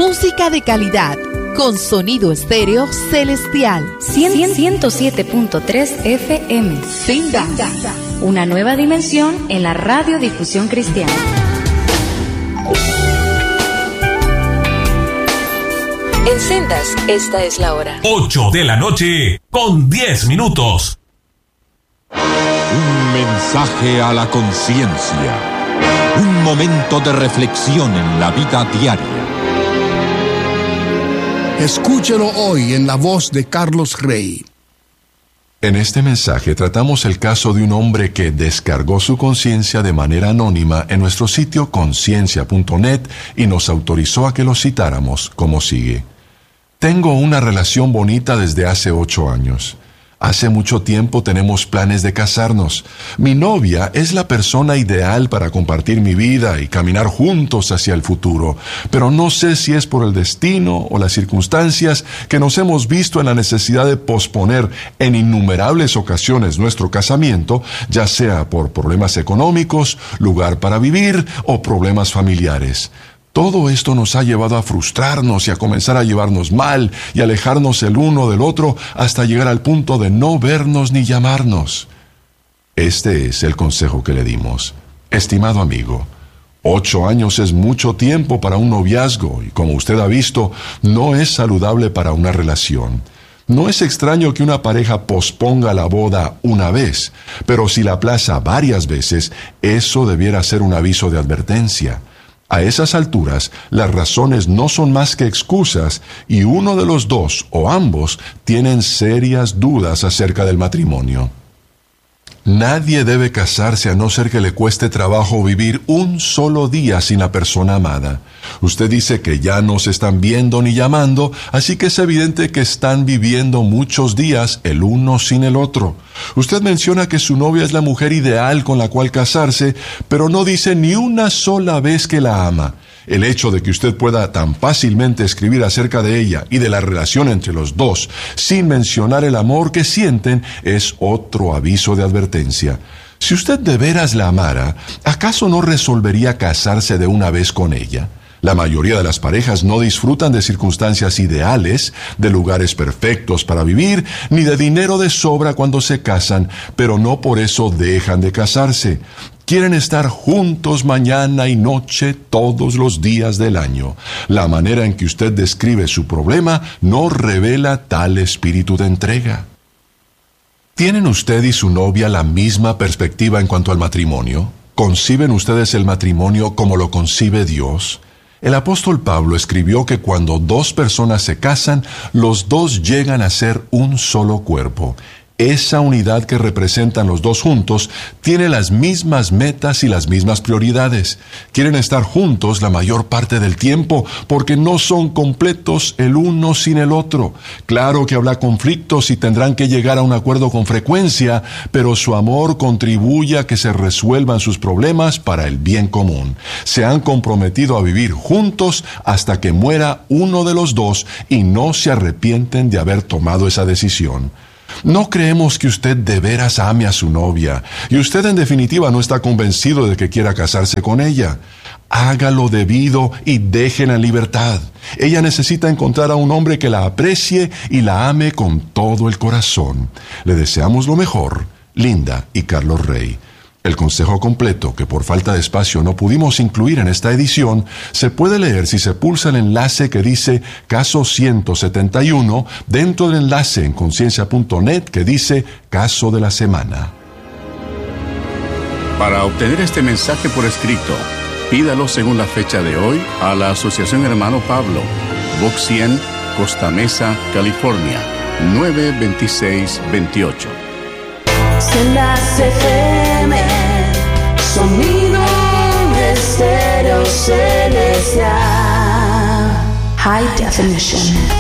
Música de calidad, con sonido estéreo celestial. 107.3 FM. Senda. Una nueva dimensión en la radiodifusión cristiana. En Sendas, esta es la hora. 8 de la noche, con 10 minutos. Un mensaje a la conciencia. Un momento de reflexión en la vida diaria. Escúchelo hoy en la voz de Carlos Rey. En este mensaje tratamos el caso de un hombre que descargó su conciencia de manera anónima en nuestro sitio conciencia.net y nos autorizó a que lo citáramos como sigue. Tengo una relación bonita desde hace 8 años. Hace mucho tiempo tenemos planes de casarnos. Mi novia es la persona ideal para compartir mi vida y caminar juntos hacia el futuro, pero no sé si es por el destino o las circunstancias que nos hemos visto en la necesidad de posponer en innumerables ocasiones nuestro casamiento, ya sea por problemas económicos, lugar para vivir o problemas familiares. Todo esto nos ha llevado a frustrarnos y a comenzar a llevarnos mal y alejarnos el uno del otro hasta llegar al punto de no vernos ni llamarnos. Este es el consejo que le dimos. Estimado amigo, 8 años es mucho tiempo para un noviazgo y, como usted ha visto, no es saludable para una relación. No es extraño que una pareja posponga la boda una vez, pero si la aplaza varias veces, eso debiera ser un aviso de advertencia. A esas alturas, las razones no son más que excusas y uno de los dos o ambos tienen serias dudas acerca del matrimonio. Nadie debe casarse a no ser que le cueste trabajo vivir un solo día sin la persona amada. Usted dice que ya no se están viendo ni llamando, así que es evidente que están viviendo muchos días el uno sin el otro. Usted menciona que su novia es la mujer ideal con la cual casarse, pero no dice ni una sola vez que la ama. El hecho de que usted pueda tan fácilmente escribir acerca de ella y de la relación entre los dos, sin mencionar el amor que sienten, es otro aviso de advertencia. Si usted de veras la amara, ¿acaso no resolvería casarse de una vez con ella? La mayoría de las parejas no disfrutan de circunstancias ideales, de lugares perfectos para vivir, ni de dinero de sobra cuando se casan, pero no por eso dejan de casarse. Quieren estar juntos mañana y noche todos los días del año. La manera en que usted describe su problema no revela tal espíritu de entrega. ¿Tienen usted y su novia la misma perspectiva en cuanto al matrimonio? ¿Conciben ustedes el matrimonio como lo concibe Dios? El apóstol Pablo escribió que cuando 2 personas se casan, los 2 llegan a ser un solo cuerpo. Esa unidad que representan los 2 juntos tiene las mismas metas y las mismas prioridades. Quieren estar juntos la mayor parte del tiempo porque no son completos el uno sin el otro. Claro que habrá conflictos y tendrán que llegar a un acuerdo con frecuencia, pero su amor contribuye a que se resuelvan sus problemas para el bien común. Se han comprometido a vivir juntos hasta que muera uno de los 2 y no se arrepienten de haber tomado esa decisión. No creemos que usted de veras ame a su novia, y usted en definitiva no está convencido de que quiera casarse con ella. Hágalo debido y déjela en libertad. Ella necesita encontrar a un hombre que la aprecie y la ame con todo el corazón. Le deseamos lo mejor, Linda y Carlos Rey. El consejo completo, que por falta de espacio no pudimos incluir en esta edición, se puede leer si se pulsa el enlace que dice Caso 171 dentro del enlace en conciencia.net que dice Caso de la Semana. Para obtener este mensaje por escrito, pídalo según la fecha de hoy a la Asociación Hermano Pablo, Box 100, Costa Mesa, California, 92628. Sendas FM, sonido estéreo celestial, high definition.